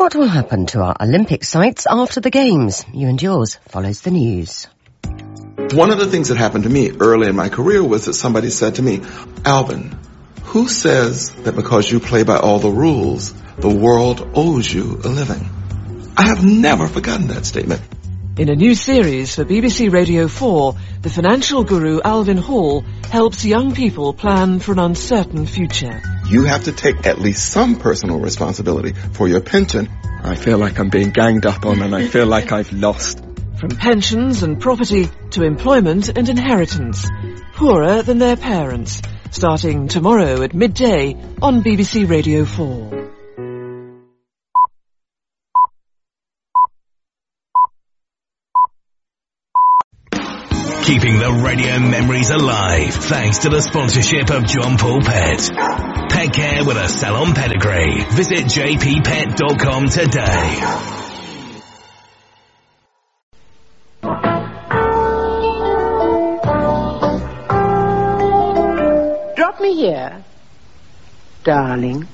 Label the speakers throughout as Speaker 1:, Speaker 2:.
Speaker 1: What will happen to our Olympic sites after the Games? You and yours follows the news.
Speaker 2: One of the things that happened to me early in my career was that somebody said to me, Alvin, who says that because you play by all the rules, the world owes you a living? I have never forgotten that statement.
Speaker 3: In a new series for BBC Radio 4, the financial guru Alvin Hall helps young people plan for an uncertain future.
Speaker 2: You have to take at least some personal responsibility for your pension.
Speaker 4: I feel like I'm being ganged up on and I feel like I've lost.
Speaker 3: From pensions and property to employment and inheritance. Poorer than their parents. Starting tomorrow at midday on BBC Radio 4.
Speaker 5: Keeping the radio memories alive thanks to the sponsorship of John Paul Pet. Pet care with a salon pedigree. Visit jppet.com today.
Speaker 6: Drop me here, darling.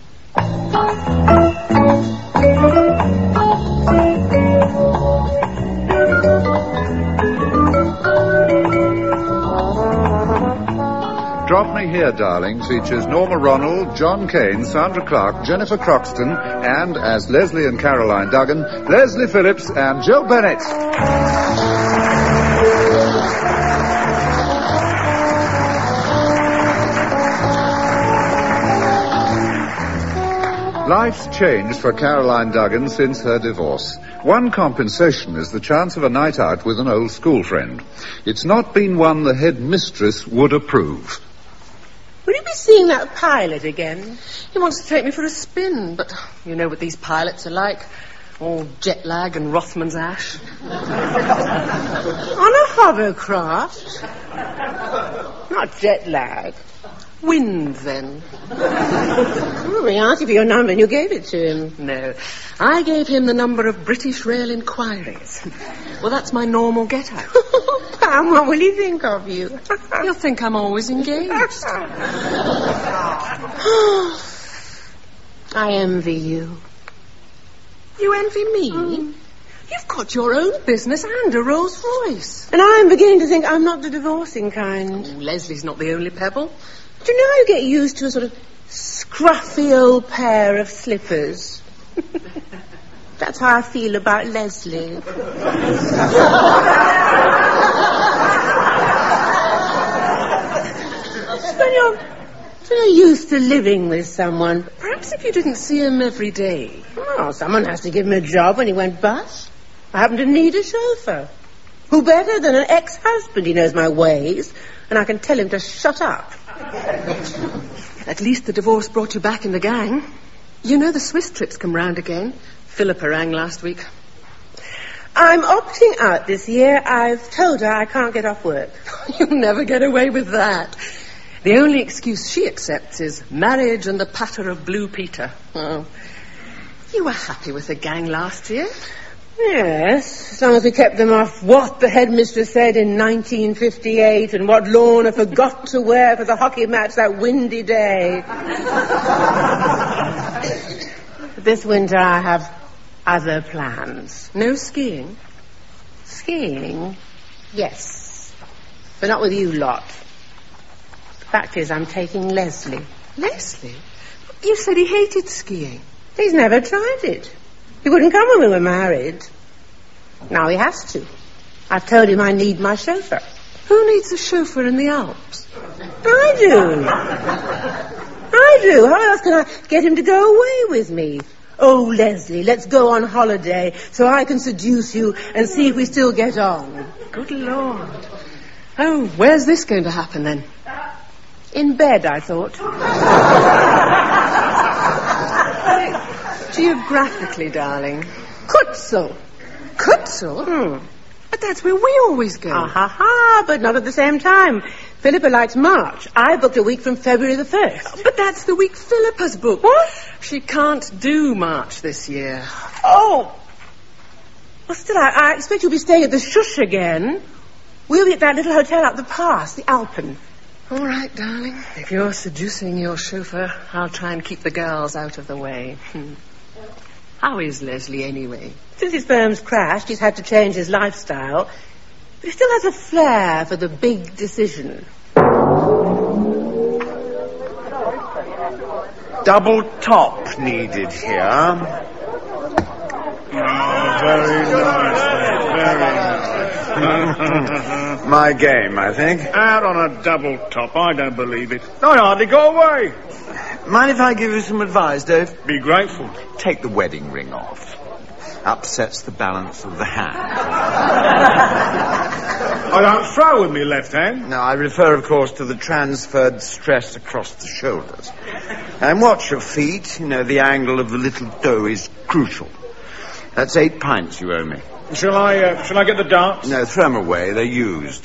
Speaker 7: Drop Me Here, Darling features Norma Ronald, John Cain, Sandra Clark, Jennifer Croxton, and, as Leslie and Caroline Duggan, Leslie Phillips and Joe Bennett. Life's changed for Caroline Duggan since her divorce. One compensation is the chance of a night out with an old school friend. It's not been one the head mistress would approve.
Speaker 6: Will you be seeing that pilot again? He wants to take me for a spin, but you know what these pilots are like. All jet lag and Rothman's ash. On a hovercraft? Not jet lag. Wind, then. Oh, he asked you for your number and you gave it to him. No. I gave him the number of British Rail Inquiries. Well, that's my normal get-out. Pam, what will he think of you? He'll think I'm always engaged. I envy you. You envy me? You've got your own business and a Rolls Royce. And I'm beginning to think I'm not the divorcing kind. Oh, Leslie's not the only pebble. Do you know how you get used to a sort of scruffy old pair of slippers? That's how I feel about Leslie. When you're used to living with someone, perhaps if you didn't see him every day. Oh, someone has to give him a job when he went bust. I happen to need a chauffeur. Who better than an ex-husband? He knows my ways, and I can tell him to shut up. At least the divorce brought you back in the gang. You know the Swiss trips come round again. Philippa rang last week. I'm opting out this year. I've told her I can't get off work. You'll never get away with that. The only excuse she accepts is marriage and the patter of Blue Peter. Oh. You were happy with the gang last year? Yes, as long as we kept them off what the headmistress said in 1958 and what Lorna forgot to wear for the hockey match that windy day. This winter I have other plans. No skiing? Skiing? Yes. But not with you lot. The fact is I'm taking Leslie. Leslie? You said he hated skiing. He's never tried it. He wouldn't come when we were married. Now he has to. I've told him I need my chauffeur. Who needs a chauffeur in the Alps? I do. I do. How else can I get him to go away with me? Oh, Leslie, let's go on holiday so I can seduce you and see if we still get on. Good Lord. Oh, where's this going to happen then? In bed, I thought. Geographically, darling. Kutzel. Kutzel? But that's where we always go. Ha, but not at the same time. Philippa likes March. I booked a week from February the 1st. But that's the week Philippa's booked. What? She can't do March this year. Oh. Well, still, I expect you'll be staying at the Shush again. We'll be at that little hotel up the pass, the Alpen. All right, darling. If you're seducing your chauffeur, I'll try and keep the girls out of the way. How is Leslie, anyway? Since his firm's crashed, he's had to change his lifestyle. But he still has a flair for the big decision.
Speaker 8: Double top needed here.
Speaker 9: Very nice, very nice.
Speaker 8: My game, I think.
Speaker 9: Out on a double top, I don't believe it. I hardly got away.
Speaker 8: Mind if I give you some advice, Dave?
Speaker 9: Be grateful.
Speaker 8: Take the wedding ring off. Upsets the balance of the hand.
Speaker 9: I don't throw with me left hand.
Speaker 8: No, I refer, of course, to the transferred stress across the shoulders. And watch your feet. You know, the angle of the little toe is crucial. That's 8 pints you owe me.
Speaker 9: Shall I get the darts?
Speaker 8: No, throw them away. They're used.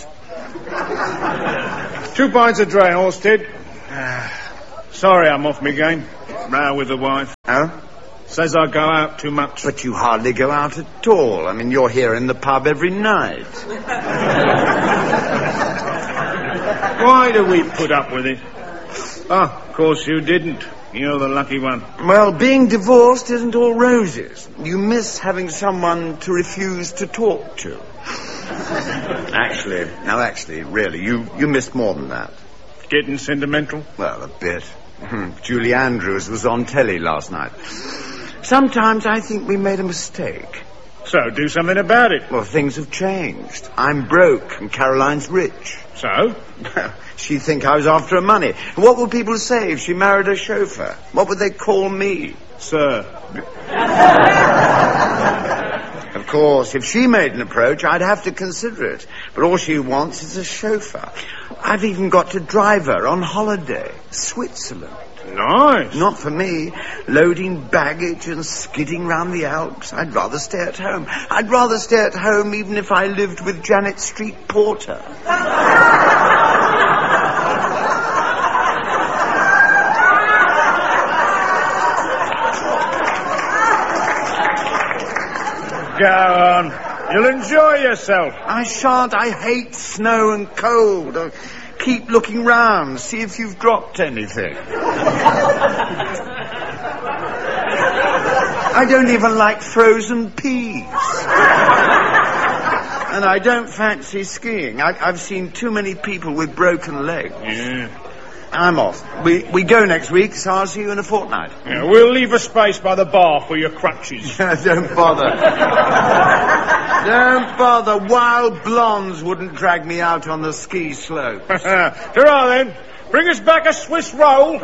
Speaker 9: 2 pints of dray, Halstead. Sorry I'm off my game. Row with the wife.
Speaker 8: Oh?
Speaker 9: Says I go out too much.
Speaker 8: But you hardly go out at all. I mean, you're here in the pub every night.
Speaker 9: Why do we put up with it? Ah, of course you didn't. You're the lucky one.
Speaker 8: Well, being divorced isn't all roses. You miss having someone to refuse to talk to. Actually, really, you miss more than that.
Speaker 9: Getting sentimental?
Speaker 8: Well, a bit. Julie Andrews was on telly last night. Sometimes I think we made a mistake.
Speaker 9: So, do something about it.
Speaker 8: Well, things have changed. I'm broke and Caroline's rich.
Speaker 9: So?
Speaker 8: She'd think I was after her money. What would people say if she married a chauffeur? What would they call me?
Speaker 9: Sir.
Speaker 8: Of course, if she made an approach, I'd have to consider it. But all she wants is a chauffeur. I've even got to drive her on holiday. Switzerland.
Speaker 9: Nice.
Speaker 8: Not for me. Loading baggage and skidding round the Alps. I'd rather stay at home. I'd rather stay at home even if I lived with Janet Street Porter.
Speaker 9: Go on. You'll enjoy yourself.
Speaker 8: I shan't. I hate snow and cold. Keep looking round. See if you've dropped anything. I don't even like frozen peas. And I don't fancy skiing. I've seen too many people with broken legs.
Speaker 9: Yeah.
Speaker 8: I'm off. We go next week, so I'll see you in a fortnight.
Speaker 9: Yeah, we'll leave a space by the bar for your crutches.
Speaker 8: Don't bother. Don't bother. Wild blondes wouldn't drag me out on the ski slopes.
Speaker 9: Ta-ra then. Bring us back a Swiss roll.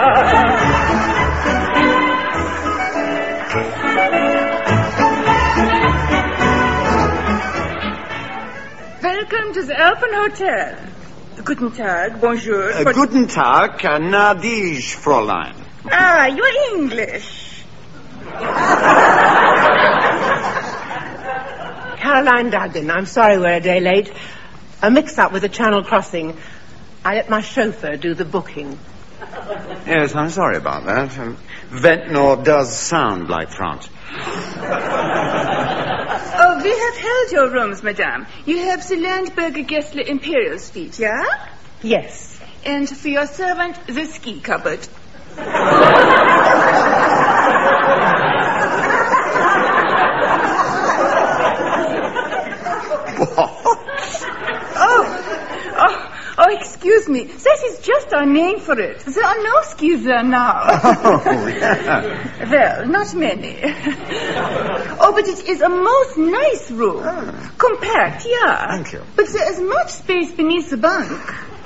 Speaker 10: Welcome to the Alpen Hotel. Guten Tag, bonjour.
Speaker 8: Guten Tag, Nadige, Fräulein.
Speaker 10: Ah, you're English.
Speaker 6: Caroline Duggan, I'm sorry we're a day late. A mix-up with the Channel crossing. I let my chauffeur do the booking.
Speaker 8: Yes, I'm sorry about that. Ventnor does sound like France.
Speaker 10: Oh, we have held your rooms, madame. You have the Landberger Gessler Imperial Suite, yeah?
Speaker 6: Yes.
Speaker 10: And for your servant, the ski cupboard. Oh, excuse me. That is just our name for it. There are no skis there now.
Speaker 8: Oh, yeah.
Speaker 10: Well, not many. Oh, but it is a most nice room. Compact, yeah.
Speaker 8: Thank you.
Speaker 10: But there is much space beneath the bunk.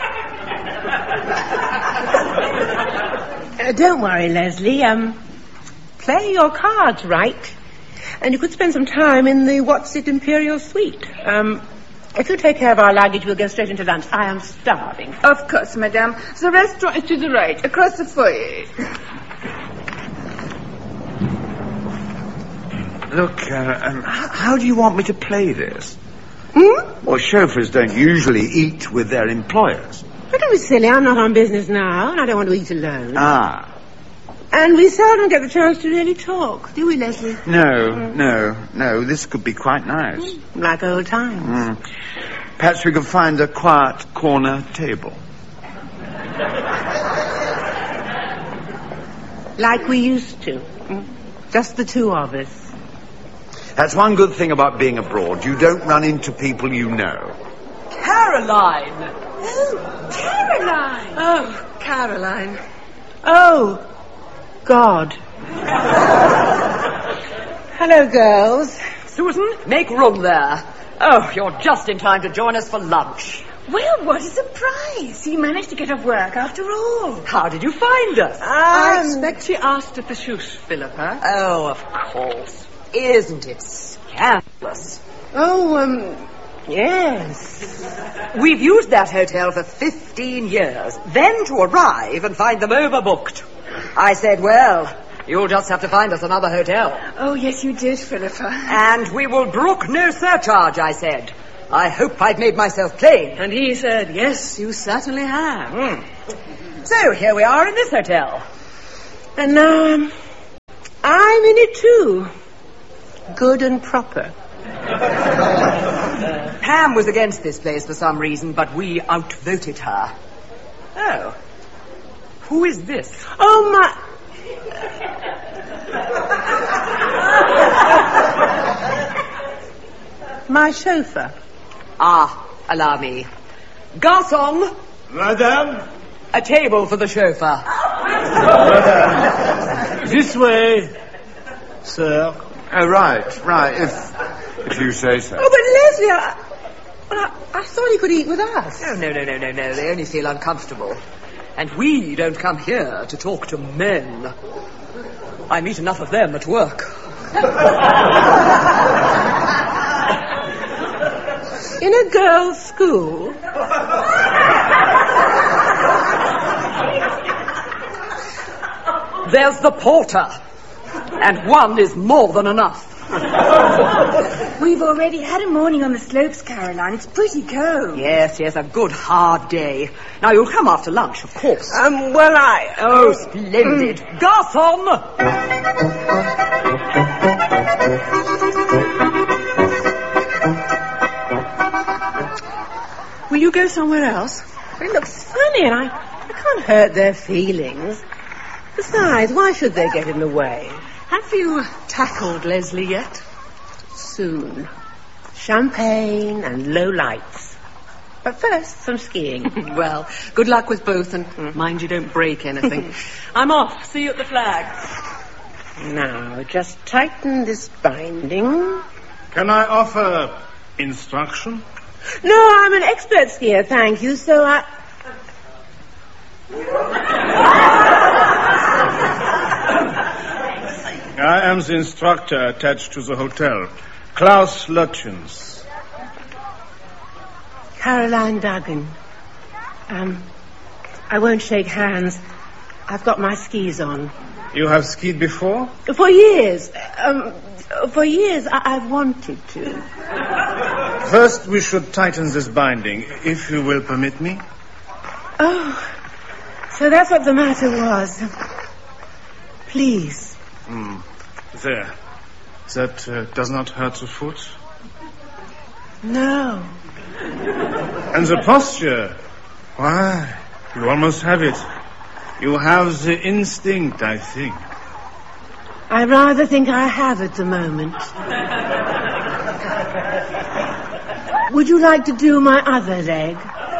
Speaker 6: Don't worry, Leslie. Play your cards right. And you could spend some time in the What's It Imperial Suite. If you take care of our luggage, we'll go straight into lunch. I am starving.
Speaker 10: Of course, madame. The restaurant is to the right, across the foyer.
Speaker 8: Look, how do you want me to play this?
Speaker 6: Hmm?
Speaker 8: Well, chauffeurs don't usually eat with their employers.
Speaker 6: Don't be silly. I'm not on business now, and I don't want to eat alone.
Speaker 8: Ah.
Speaker 6: And we seldom get the chance to really talk, do we, Leslie?
Speaker 8: No. This could be quite nice.
Speaker 6: Like old times.
Speaker 8: Perhaps we could find a quiet corner table.
Speaker 6: Like we used to. Just the two of us.
Speaker 8: That's one good thing about being abroad. You don't run into people you know.
Speaker 11: Caroline!
Speaker 6: Oh, Caroline! Oh, Caroline. Oh, God. Hello, girls.
Speaker 11: Susan, make room there. Oh, you're just in time to join us for lunch.
Speaker 10: Well, what a surprise. You managed to get off work after all.
Speaker 11: How did you find us?
Speaker 3: I expect she asked at the Schuss, Philippa.
Speaker 11: Oh, of course. Isn't it scandalous?
Speaker 6: Oh, yes.
Speaker 11: We've used that hotel for 15 years, then to arrive and find them overbooked. I said, well, you'll just have to find us another hotel.
Speaker 10: Oh, yes, you did, Philippa.
Speaker 11: And we will brook no surcharge, I said. I hope I've made myself plain.
Speaker 3: And he said, yes, you certainly have.
Speaker 11: So, here we are in this hotel.
Speaker 6: And now I'm in it too. Good and proper.
Speaker 11: Pam was against this place for some reason, but we outvoted her. Oh. Who is this?
Speaker 6: Oh, my... My chauffeur.
Speaker 11: Ah, allow me. Garçon!
Speaker 9: Madame?
Speaker 11: A table for the chauffeur.
Speaker 9: This way, sir.
Speaker 8: Oh, right. If you say so.
Speaker 6: Oh, but Leslie, I thought he could eat with us.
Speaker 11: Oh, no. They only feel uncomfortable. And we don't come here to talk to men. I meet enough of them at work.
Speaker 6: In a girls' school?
Speaker 11: There's the porter. And one is more than enough.
Speaker 10: We've already had a morning on the slopes, Caroline. It's pretty cold.
Speaker 11: Yes, a good hard day. Now, you'll come after lunch, of course.
Speaker 6: Oh,
Speaker 11: splendid. Garçon!
Speaker 3: Will you go somewhere else?
Speaker 6: It looks funny, and I can't hurt their feelings. Besides, why should they get in the way?
Speaker 3: Have you tackled Leslie yet?
Speaker 6: Soon. Champagne and low lights. But first, some skiing.
Speaker 3: Well, good luck with both, and mind you don't break anything. I'm off. See you at the flag.
Speaker 6: Now, just tighten this binding.
Speaker 9: Can I offer instruction?
Speaker 6: No, I'm an expert skier, thank you, so
Speaker 9: I am the instructor attached to the hotel, Klaus Lutjens.
Speaker 6: Caroline Duggan. I won't shake hands. I've got my skis on.
Speaker 9: You have skied before?
Speaker 6: For years. I've wanted to.
Speaker 9: First, we should tighten this binding, if you will permit me.
Speaker 6: Oh, so that's what the matter was. Please.
Speaker 9: There. That does not hurt the foot?
Speaker 6: No.
Speaker 9: And the posture? Why, you almost have it. You have the instinct, I think.
Speaker 6: I rather think I have at the moment. Would you like to do my other leg?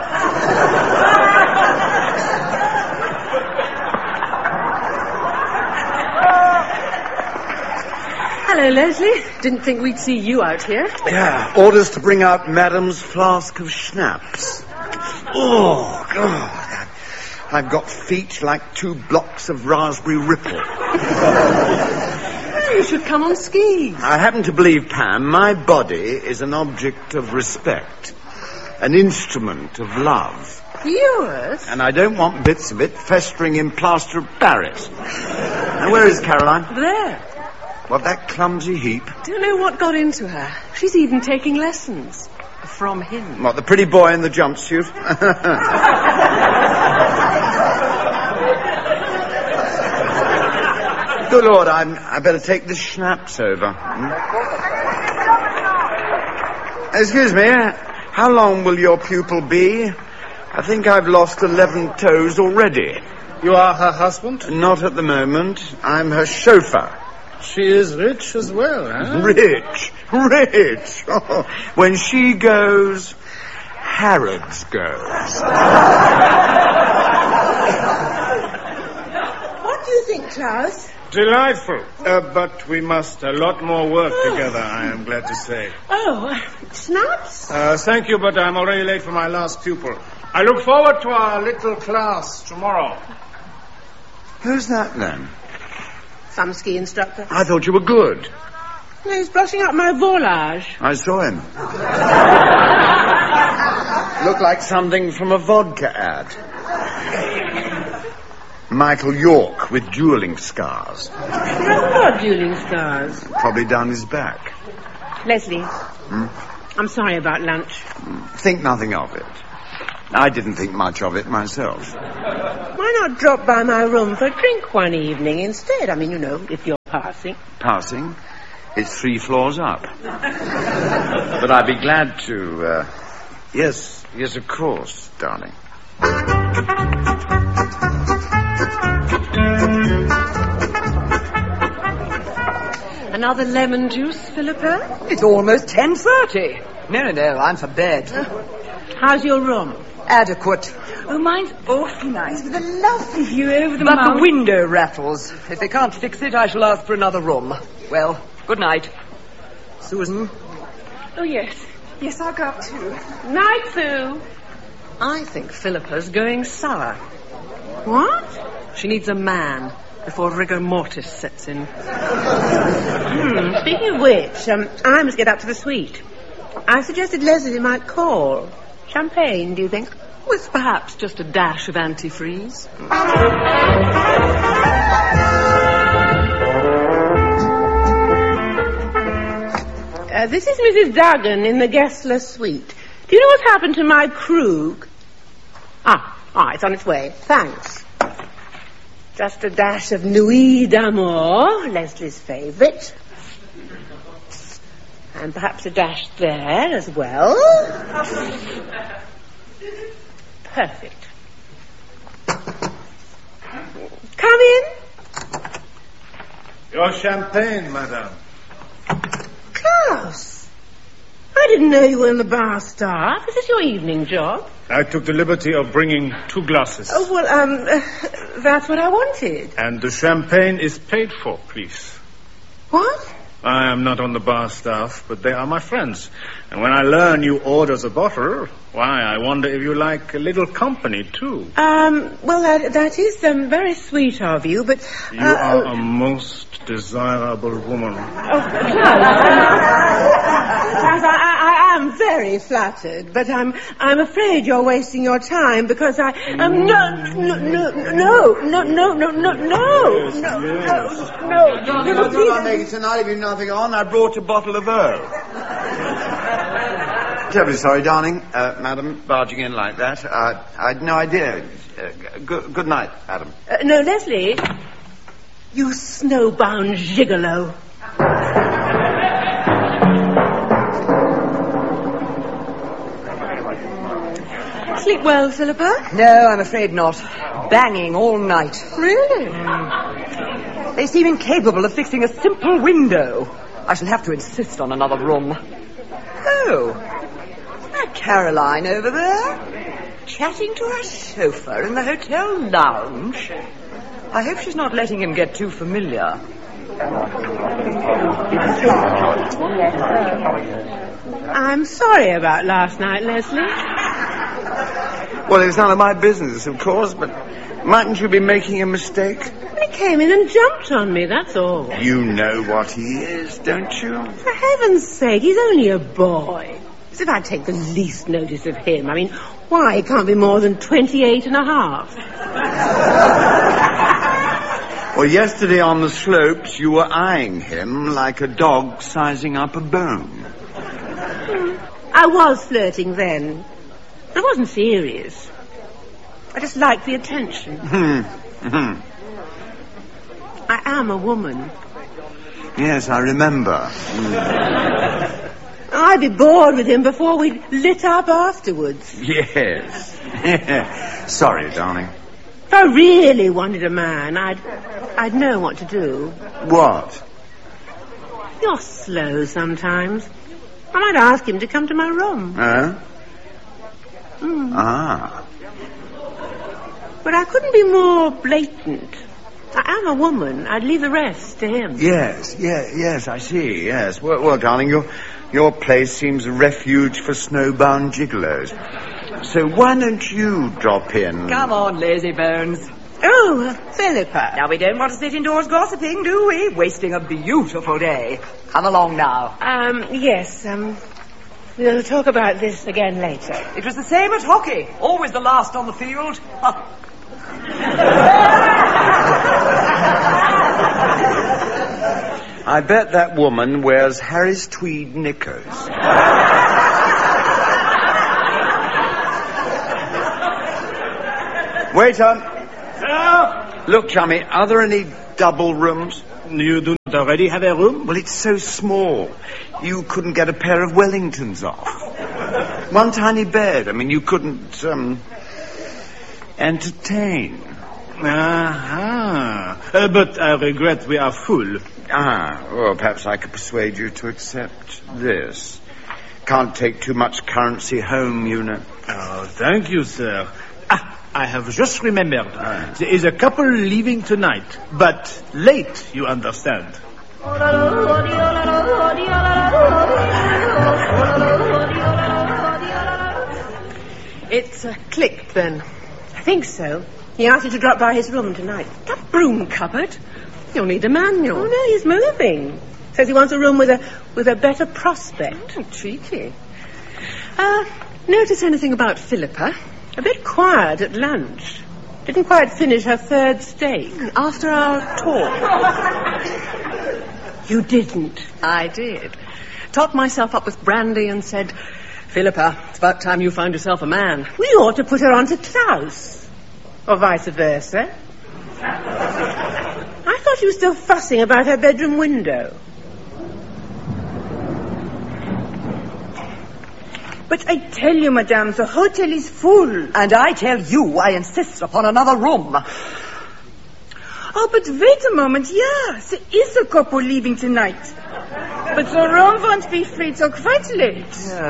Speaker 3: Hello, Leslie. Didn't think we'd see you out here.
Speaker 8: Yeah, orders to bring out Madame's flask of schnapps. Oh, God. I've got feet like 2 blocks of raspberry ripple.
Speaker 3: You should come on skis.
Speaker 8: I happen to believe, Pam, my body is an object of respect, an instrument of love.
Speaker 3: Yours?
Speaker 8: And I don't want bits of it festering in plaster of Paris. Now, where is Caroline?
Speaker 3: There.
Speaker 8: What, that clumsy heap?
Speaker 3: Don't know what got into her. She's even taking lessons. From him.
Speaker 8: What, the pretty boy in the jumpsuit? Good Lord, I better take the schnapps over. Excuse me, how long will your pupil be? I think I've lost 11 toes already.
Speaker 9: You are her husband?
Speaker 8: Not at the moment. I'm her chauffeur.
Speaker 9: She is rich as well, huh?
Speaker 8: Rich. Oh, when she goes, Harrods goes.
Speaker 6: What do you think, Klaus?
Speaker 9: Delightful. But we must a lot more work together, I am glad to say.
Speaker 6: Oh, snaps?
Speaker 9: Thank you, but I'm already late for my last pupil. I look forward to our little class tomorrow.
Speaker 8: Who's that, then?
Speaker 6: Some ski instructor.
Speaker 8: I thought you were good.
Speaker 6: No, he's brushing up my volage.
Speaker 8: I saw him. Looked like something from a vodka ad. Michael York with dueling scars.
Speaker 6: What dueling scars?
Speaker 8: Probably down his back.
Speaker 6: Leslie, I'm sorry about lunch.
Speaker 8: Think nothing of it. I didn't think much of it myself.
Speaker 6: Why not drop by my room for a drink one evening instead? I mean, you know, if you're passing.
Speaker 8: Passing? It's 3 floors up. But I'd be glad to, Yes, of course, darling.
Speaker 6: Another lemon juice, Philippa?
Speaker 11: It's almost 10:30. No, I'm for bed.
Speaker 6: How's your room?
Speaker 11: Adequate.
Speaker 10: Oh, mine's awfully nice, with a lovely view over the
Speaker 11: But
Speaker 10: mountain.
Speaker 11: the window rattles. If they can't fix it, I shall ask for another room. Well, good night. Susan?
Speaker 10: Oh, yes. Yes, I'll go up too.
Speaker 6: Night, Sue.
Speaker 3: I think Philippa's going sour.
Speaker 6: What?
Speaker 3: She needs a man before rigor mortis sets in.
Speaker 6: Speaking of which, I must get up to the suite. I suggested Leslie might call. Champagne, do you think?
Speaker 3: With perhaps just a dash of antifreeze.
Speaker 6: This is Mrs. Duggan in the Gessler suite. Do you know what's happened to my Krug? It's on its way. Thanks. Just a dash of Nuit d'Amour, Leslie's favourite. And perhaps a dash there as well. Perfect. Come in.
Speaker 9: Your champagne, madame.
Speaker 6: Klaus, I didn't know you were in the bar staff. Is this your evening job?
Speaker 9: I took the liberty of bringing 2 glasses.
Speaker 6: Oh, well, that's what I wanted.
Speaker 9: And the champagne is paid for, please.
Speaker 6: What?
Speaker 9: I am not on the bar staff, but they are my friends. And when I learn you order the bottle, why, I wonder if you like a little company, too.
Speaker 6: Well, that is very sweet of you, but...
Speaker 9: You are a most desirable woman.
Speaker 6: Klaus, I am very flattered, but I'm afraid you're wasting your time because no.
Speaker 8: Tonight, if you've nothing on, I brought a bottle of Earl. Terribly sorry, darling. Madam, barging in like that. I'd no idea. Good night, Adam.
Speaker 6: No, Leslie. You snowbound gigolo. Sleep well, Philippa?
Speaker 11: No, I'm afraid not. Banging all night.
Speaker 6: Really?
Speaker 11: They seem incapable of fixing a simple window. I shall have to insist on another room. Oh, that Caroline over there, chatting to her chauffeur in the hotel lounge. I hope she's not letting him get too familiar.
Speaker 6: I'm sorry about last night, Leslie.
Speaker 8: Well, it's none of my business, of course, but mightn't you be making a mistake?
Speaker 6: He came in and jumped on me, that's all.
Speaker 8: You know what he is, don't you?
Speaker 6: For heaven's sake, he's only a boy. As if I'd take the least notice of him. I mean, why, he can't be more than 28 and a half.
Speaker 8: Well, yesterday on the slopes, you were eyeing him like a dog sizing up a bone.
Speaker 6: I was flirting then. I wasn't serious. I just liked the attention. I am a woman.
Speaker 8: Yes, I remember.
Speaker 6: I'd be bored with him before we'd lit up afterwards.
Speaker 8: Yes. Sorry, darling.
Speaker 6: If I really wanted a man, I'd know what to do.
Speaker 8: What?
Speaker 6: You're slow sometimes. I might ask him to come to my room.
Speaker 8: Ah.
Speaker 6: But I couldn't be more blatant. I am a woman. I'd leave the rest to him.
Speaker 8: Yes, I see, yes. Well, darling, your place seems a refuge for snowbound gigolos. So why don't you drop in?
Speaker 11: Come on, lazy bones.
Speaker 6: Oh, Philippa.
Speaker 11: Now, we don't want to sit indoors gossiping, do we? Wasting a beautiful day. Come along now.
Speaker 6: Yes, we'll talk about this again later.
Speaker 11: It was the same at hockey. Always the last on the field.
Speaker 8: I bet that woman wears Harris tweed knickers. Waiter. Look, chummy, are there any double rooms?
Speaker 9: You do not already have a room?
Speaker 8: Well, it's so small. You couldn't get a pair of Wellingtons off. One tiny bed. I mean, you couldn't, entertain.
Speaker 9: But I regret we are full.
Speaker 8: Well, perhaps I could persuade you to accept this. Can't take too much currency home, you know.
Speaker 9: Oh, thank you, sir. I have just remembered. There is a couple leaving tonight, but late, you understand.
Speaker 6: It's clicked, then. I think so. He asked you to drop by his room tonight. That broom cupboard? You'll need a manual. Oh, no, he's moving. Says he wants a room with a better prospect. Oh, cheeky. Notice anything about Philippa? A bit quiet at lunch. Didn't quite finish her third steak. After our talk. You didn't.
Speaker 11: I did. Topped myself up with brandy and said, Philippa, it's about time you found yourself a man.
Speaker 6: We ought to put her on to Klaus. Or vice versa. I thought you were still fussing about her bedroom window.
Speaker 10: But I tell you, madame, the hotel is full.
Speaker 11: And I tell you, I insist upon another room.
Speaker 10: Oh, but wait a moment. Yeah, there is a couple leaving tonight. But the room won't be free till quite late.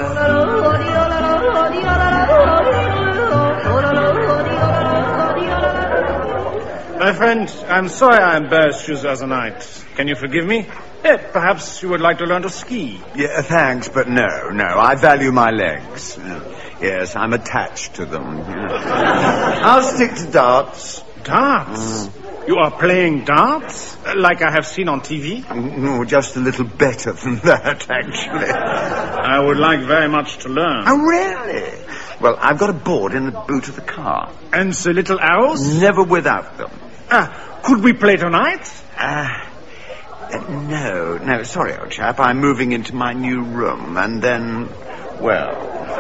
Speaker 9: My friend, I'm sorry I embarrassed you the other night. Can you forgive me? Perhaps you would like to learn to ski.
Speaker 8: Yeah, thanks, but no. I value my legs. Yes, I'm attached to them. I'll stick to darts.
Speaker 9: Darts? You are playing darts? Like I have seen on TV?
Speaker 8: No, just a little better than that, actually.
Speaker 9: I would like very much to learn.
Speaker 8: Oh, really? Well, I've got a board in the boot of the car.
Speaker 9: And the little arrows?
Speaker 8: Never without them.
Speaker 9: Could we play tonight?
Speaker 8: No, sorry, old chap. I'm moving into my new room, and then, well...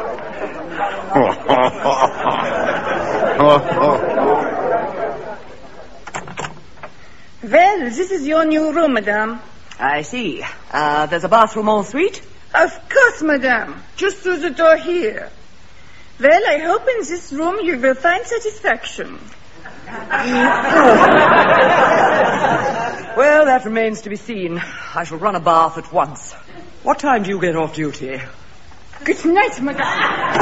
Speaker 10: Well, this is your new room, madame.
Speaker 11: I see. There's a bathroom en suite?
Speaker 10: Of course, madame. Just through the door here. Well, I hope in this room you will find satisfaction.
Speaker 11: Well, that remains to be seen. I shall run a bath at once. What time do you get off duty?
Speaker 10: Good night, madame.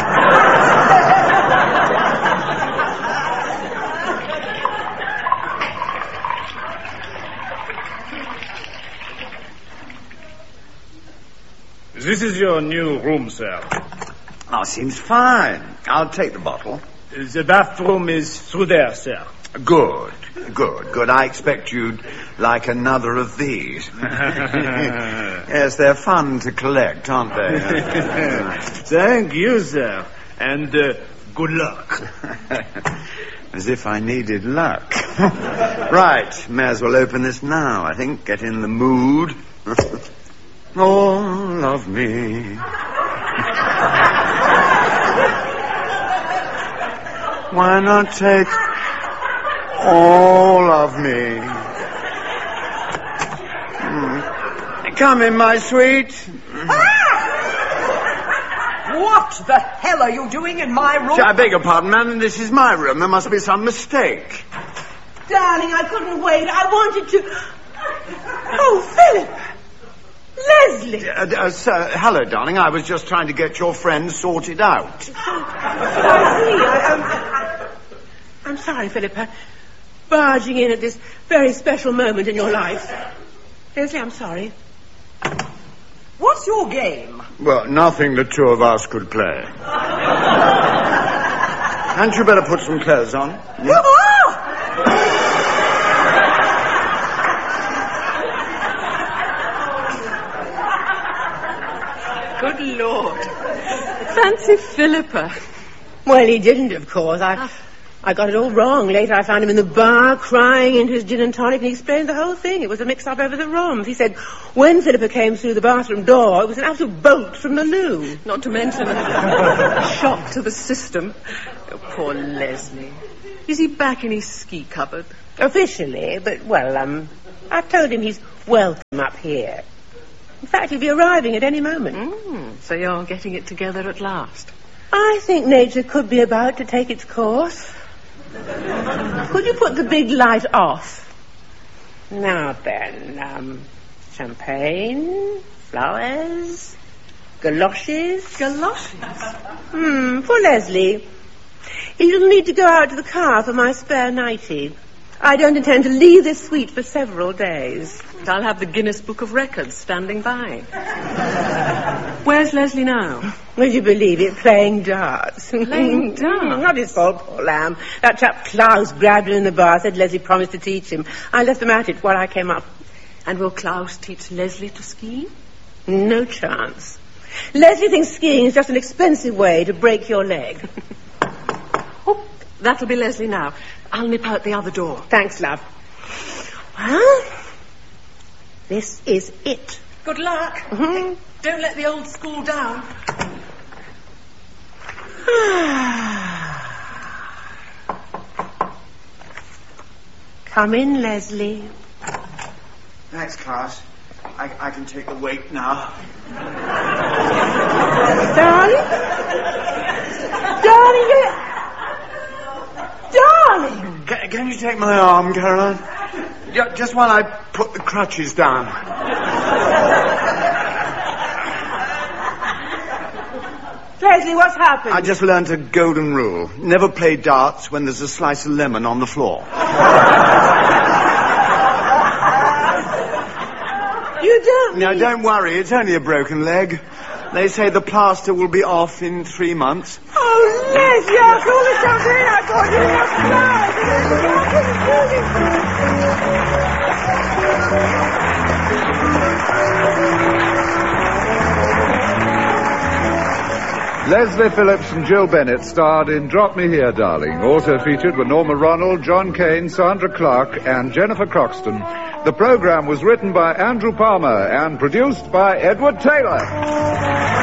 Speaker 9: This is your new room, sir.
Speaker 8: Oh, seems fine. I'll take the bottle.
Speaker 9: The bathroom is through there, sir.
Speaker 8: Good. I expect you'd like another of these. Yes, they're fun to collect, aren't they?
Speaker 9: Thank you, sir. And good luck.
Speaker 8: As if I needed luck. Right, may as well open this now, I think. Get in the mood. All of me. Why not take all of me? Come in, my sweet.
Speaker 11: What the hell are you doing in my room?
Speaker 8: I beg your pardon, ma'am. This is my room. There must be some mistake.
Speaker 6: Darling, I couldn't wait. I wanted to... Oh, Philip!
Speaker 11: Leslie.
Speaker 8: Sir, hello, darling. I was just trying to get your friend sorted out.
Speaker 6: I'm sorry, Philippa. Barging in at this very special moment in your life. Leslie, I'm sorry.
Speaker 11: What's your game?
Speaker 8: Well, nothing the two of us could play. Hadn't you better put some clothes on?
Speaker 11: Yeah?
Speaker 3: Good Lord. Fancy Philippa.
Speaker 6: Well, he didn't, of course. I got it all wrong. Later I found him in the bar crying into his gin and tonic, and he explained the whole thing. It was a mix-up over the ROMs. He said when Philippa came through the bathroom door, it was an absolute bolt from the loo.
Speaker 3: Not to mention a shock to the system. Oh, poor Leslie. Is he back in his ski cupboard?
Speaker 6: Officially, but, well, I've told him he's welcome up here. In fact, he'll be arriving at any moment.
Speaker 3: So you're getting it together at last?
Speaker 6: I think nature could be about to take its course. Could you put the big light off? Now then, champagne, flowers, galoshes.
Speaker 3: Galoshes?
Speaker 6: For Leslie. He'll need to go out to the car for my spare nightie. I don't intend to leave this suite for several days.
Speaker 3: I'll have the Guinness Book of Records standing by. Where's Leslie now?
Speaker 6: Will you believe it? Playing darts.
Speaker 3: Playing darts?
Speaker 6: Not his fault, poor lamb. That chap Klaus grabbed him in the bar, said Leslie promised to teach him. I left them at it while I came up.
Speaker 3: And will Klaus teach Leslie to ski?
Speaker 6: No chance. Leslie thinks skiing is just an expensive way to break your leg.
Speaker 3: Oh, that'll be Leslie now. I'll nip out the other door.
Speaker 6: Thanks, love. Well, this is it.
Speaker 3: Good luck.
Speaker 6: Mm-hmm.
Speaker 3: Don't let the old school down.
Speaker 6: Come in, Leslie.
Speaker 8: Thanks, Klaus. I can take the weight now.
Speaker 6: Darling? Darling!
Speaker 8: Can you take my arm, Caroline? Just while I put the crutches down.
Speaker 6: Leslie, what's happened?
Speaker 8: I just learned a golden rule. Never play darts when there's a slice of lemon on the floor.
Speaker 6: You don't
Speaker 8: Now, don't worry. It's only a broken leg. They say the plaster will be off in 3 months.
Speaker 6: Oh, Leslie, I'll call it something. I thought you
Speaker 7: Leslie Phillips and Jill Bennett starred in Drop Me Here, Darling. Also featured were Norma Ronald, John Kane, Sandra Clark, and Jennifer Croxton. The program was written by Andrew Palmer and produced by Edward Taylor.